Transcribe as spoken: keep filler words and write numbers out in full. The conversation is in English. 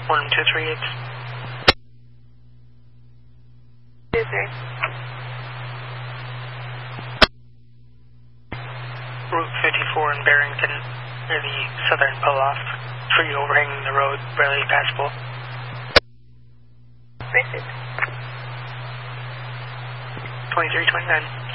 one two three eight. Two three. Route fifty-four in Barrington, near the southern pull-off. Tree overhanging the road, barely passable. Racing. twenty-three twenty-nine.